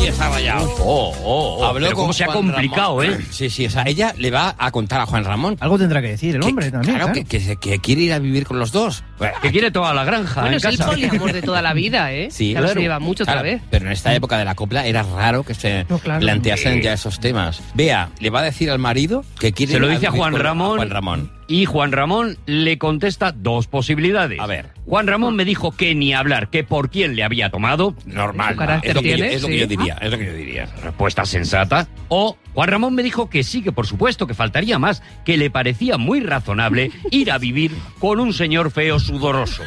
está rayado. Pero cómo se ha complicado, Ramón. Sí, o sea, ella le va a contar a Juan Ramón. Algo tendrá que decir el hombre también. Claro, que quiere ir a vivir con los dos. Que quiere toda la granja Bueno, en es el casa. poliamor de toda la vida, ¿eh? Sí, Claro, se lleva mucho otra vez. Pero en esta época de la copla era raro que se planteasen ya esos temas. Bea, le va a decir al marido que quiere Se lo ir dice a vivir Juan con Ramón. Y Juan Ramón le contesta dos posibilidades. A ver. Juan Ramón me dijo que ni hablar, que por quién le había tomado. Normal. Su carácter Es lo que tiene, yo sí. diría. Respuesta sensata. O Juan Ramón me dijo que sí, que por supuesto, que faltaría más, que le parecía muy razonable ir a vivir con un señor feo sudoroso.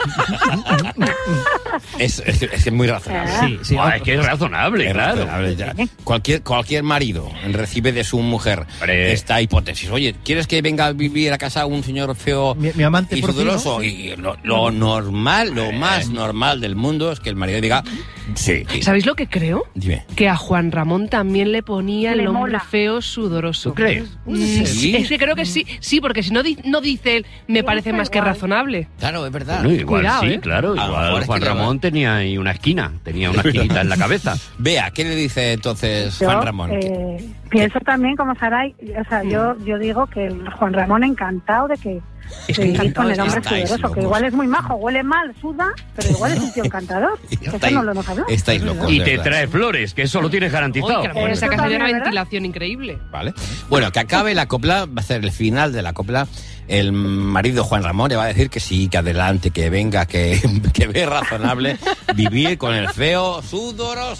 Es muy razonable. Sí, Buah, es que es razonable, Es claro. razonable, ya. Cualquier marido recibe de su mujer Hombre. esta hipótesis. Oye, ¿quieres que venga a vivir a casa un señor feo Mi amante y porcino? sudoroso? Y lo normal, lo más normal del mundo es que el marido diga sí. ¿Sabéis lo que creo? Dime. Que a Juan Ramón también le ponía Le el hombre mola. feo sudoroso. ¿Tú crees? ¿Sí? Es que creo que sí. Sí, porque si no, no dice él, me parece más que igual. razonable. Claro, es verdad. Bueno, igual Cuidado, sí, ¿eh? claro. A lo Igual mejor es Juan que le va- Ramón tenía ahí una esquinita en la cabeza. Vea, ¿qué le dice entonces Yo Juan Ramón? pienso también, como Saray, o sea, yo digo que el Juan Ramón encantado de que Es que de vivir encantado con el hombre estáis sudoroso, locos. que igual es muy majo, huele mal, suda, pero igual es un tío encantador. Eso no lo hemos hablado. Estáis locos. Y de te verdad. trae flores, que eso lo tienes garantizado. Uy, que en esa Eso casa hay una también, ¿verdad? ventilación increíble. Vale. Bueno, que acabe la copla, va a ser el final de la copla. El marido Juan Ramón le va a decir que sí, que adelante, que venga, que ve razonable vivir con el feo sudoroso.